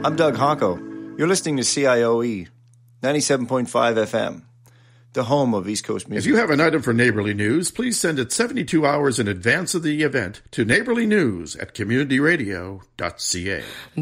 I'm Doug Honko. You're listening to CIOE 97.5 FM, the home of East Coast music. If you have an item for Neighborly News, please send it 72 hours in advance of the event to neighborlynews@communityradio.ca.